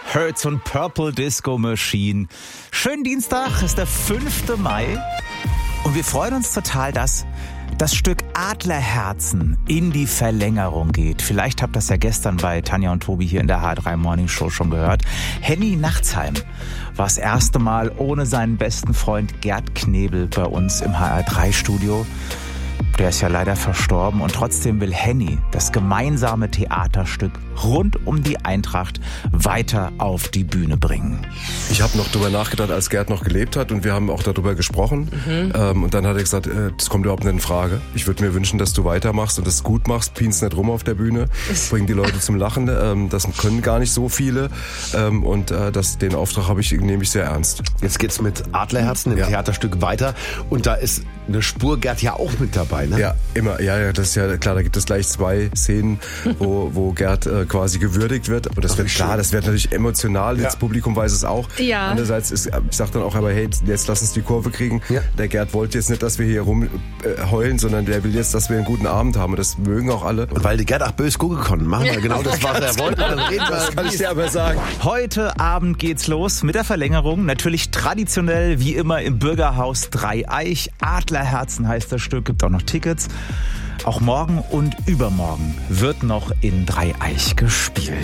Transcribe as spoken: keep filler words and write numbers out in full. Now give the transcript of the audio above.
Hurts und Purple Disco Machine. Schönen Dienstag, ist der fünfte Mai und wir freuen uns total, dass das Stück Adlerherzen in die Verlängerung geht. Vielleicht habt ihr das ja gestern bei Tanja und Tobi hier in der H drei Morning Show schon gehört. Henny Nachtsheim war das erste Mal ohne seinen besten Freund Gerd Knebel bei uns im H R drei Studio. Der ist ja leider verstorben und trotzdem will Henny das gemeinsame Theaterstück rund um die Eintracht weiter auf die Bühne bringen. Ich habe noch drüber nachgedacht, als Gerd noch gelebt hat und wir haben auch darüber gesprochen. Mhm. Ähm, und dann hat er gesagt, äh, das kommt überhaupt nicht in Frage. Ich würde mir wünschen, dass du weitermachst und das gut machst. Pienst nicht rum auf der Bühne, bring die Leute zum Lachen. Ähm, das können gar nicht so viele. Ähm, und äh, das, den Auftrag habe ich, nehme ich sehr ernst. Jetzt geht's mit Adlerherzen, dem ja. Theaterstück weiter. Und da ist eine Spur Gerd ja auch mit dabei, ne? Ja, immer. Ja, ja, das ist ja klar. Da gibt es gleich zwei Szenen, wo, wo Gerd äh, quasi gewürdigt wird. Und das Ach, wird klar, das wird natürlich emotional. Ja. Das Publikum weiß es auch. Ja. Andererseits ist, ich sag dann auch, aber hey, jetzt lass uns die Kurve kriegen. Ja. Der Gerd wollte jetzt nicht, dass wir hier rumheulen, äh, sondern der will jetzt, dass wir einen guten Abend haben. Und das mögen auch alle. Und weil die Gerd auch böse gucken konnten, machen wir genau das, was er wollte. Dann reden wir, das kann ich dir aber sagen. Heute Abend geht's los mit der Verlängerung. Natürlich traditionell, wie immer, im Bürgerhaus Dreieich. Adlerherzen heißt das Stück, gibt auch noch Tickets. Auch morgen und übermorgen wird noch in Dreieich gespielt.